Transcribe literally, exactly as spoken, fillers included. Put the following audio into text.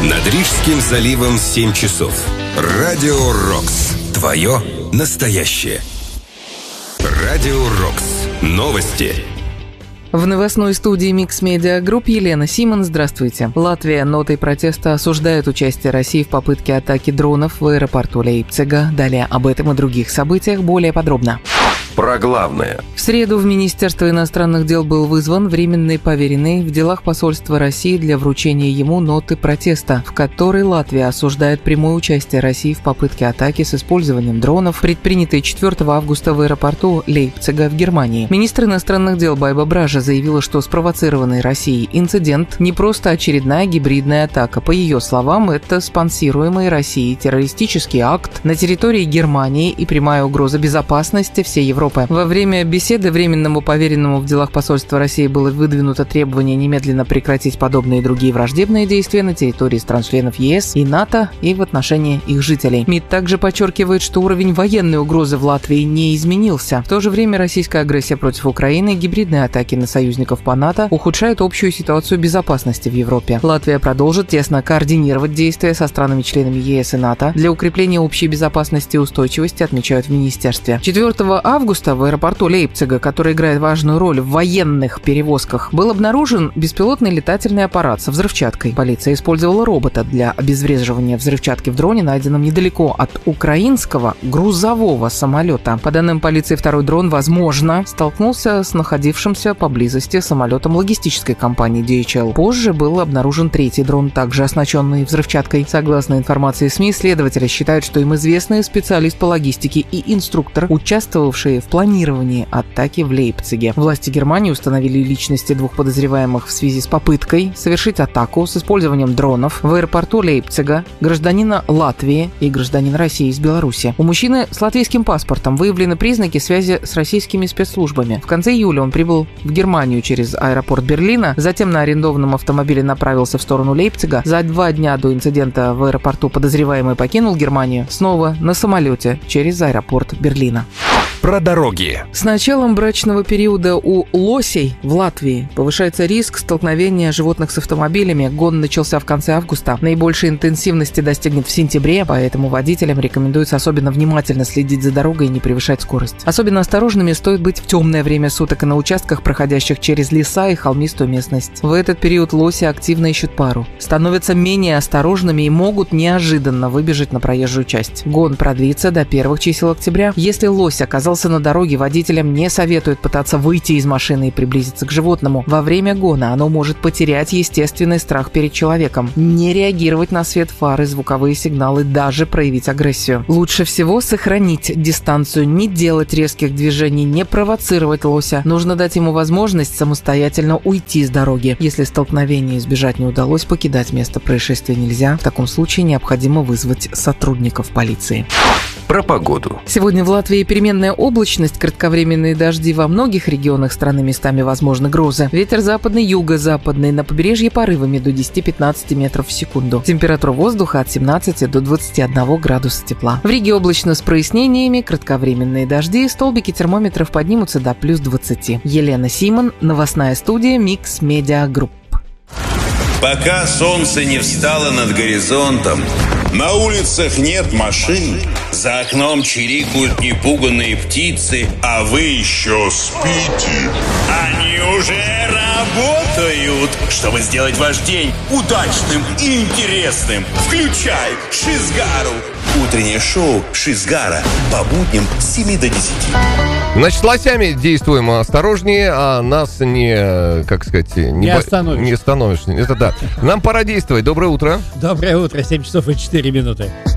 Над Рижским заливом семь часов. Радио Рокс. Твое настоящее. Радио Рокс. Новости. В новостной студии Mix Media Group Елена Симон. Здравствуйте. Латвия нотой протеста осуждает участие России в попытке атаки дронов в аэропорту Лейпцига. Далее об этом и других событиях более подробно. Про главное. В среду в Министерство иностранных дел был вызван временный поверенный в делах посольства России для вручения ему ноты протеста, в которой Латвия осуждает прямое участие России в попытке атаки с использованием дронов, предпринятой четвёртого августа в аэропорту Лейпцига в Германии. Министр иностранных дел Байба Бража заявила, что спровоцированный Россией инцидент не просто очередная гибридная атака. По ее словам, это спонсируемый Россией террористический акт на территории Германии и прямая угроза безопасности всей Европы. Во время беседы временному поверенному в делах посольства России было выдвинуто требование немедленно прекратить подобные и другие враждебные действия на территории стран-членов ЕС и НАТО и в отношении их жителей. МИД также подчеркивает, что уровень военной угрозы в Латвии не изменился. В то же время российская агрессия против Украины и гибридные атаки на союзников по НАТО ухудшают общую ситуацию безопасности в Европе. Латвия продолжит тесно координировать действия со странами-членами ЕС и НАТО для укрепления общей безопасности и устойчивости, отмечают в министерстве. четвёртого августа в аэропорту Лейпцига, который играет важную роль в военных перевозках, был обнаружен беспилотный летательный аппарат со взрывчаткой. Полиция использовала робота для обезвреживания взрывчатки в дроне, найденном недалеко от украинского грузового самолета. По данным полиции, второй дрон, возможно, столкнулся с находившимся поблизости самолетом логистической компании ди эйч эл. Позже был обнаружен третий дрон, также оснащенный взрывчаткой. Согласно информации СМИ, следователи считают, что им известный специалист по логистике и инструктор, участвовавшие в планировании атаки в Лейпциге. Власти Германии установили личности двух подозреваемых в связи с попыткой совершить атаку с использованием дронов в аэропорту Лейпцига, гражданина Латвии и гражданина России из Беларуси. У мужчины с латвийским паспортом выявлены признаки связи с российскими спецслужбами. В конце июля он прибыл в Германию через аэропорт Берлина, затем на арендованном автомобиле направился в сторону Лейпцига. За два дня до инцидента в аэропорту подозреваемый покинул Германию снова на самолете через аэропорт Берлина. Про дороги. С началом брачного периода у лосей в Латвии повышается риск столкновения животных с автомобилями. Гон начался в конце августа. Наибольшей интенсивности достигнет в сентябре, поэтому водителям рекомендуется особенно внимательно следить за дорогой и не превышать скорость. Особенно осторожными стоит быть в темное время суток и на участках, проходящих через леса и холмистую местность. В этот период лоси активно ищут пару, становятся менее осторожными и могут неожиданно выбежать на проезжую часть. Гон продлится до первых чисел октября. Если лось оказался на дороге, водителям не советуют пытаться выйти из машины и приблизиться к животному. Во время гона оно может потерять естественный страх перед человеком, не реагировать на свет фар и звуковые сигналы, даже проявить агрессию. Лучше всего сохранить дистанцию, не делать резких движений, не провоцировать лося. Нужно дать ему возможность самостоятельно уйти с дороги. Если столкновение избежать не удалось, покидать место происшествия нельзя. В таком случае необходимо вызвать сотрудников полиции. Про погоду. Сегодня в Латвии переменная облачность, кратковременные дожди во многих регионах страны, местами возможны грозы. Ветер западный, юго-западный, на побережье порывами до десяти-пятнадцати метров в секунду. Температура воздуха от семнадцати до двадцати одного градуса тепла. В Риге облачно с прояснениями, кратковременные дожди, столбики термометров поднимутся до плюс двадцати. Елена Симон, новостная студия Mix Media Group. Пока солнце не встало над горизонтом, на улицах нет машин, за окном чирикают непуганные птицы, а вы еще спите. Они уже работают, чтобы сделать ваш день удачным и интересным. Включай Шизгару. Утреннее шоу Шизгара по будням с семи до десяти. Значит, с лосями действуем осторожнее, а нас не, как сказать, не, не бо... остановишь. Не остановишь. Это да. Нам пора действовать. Доброе утро. Доброе утро, семь часов и четыре минуты.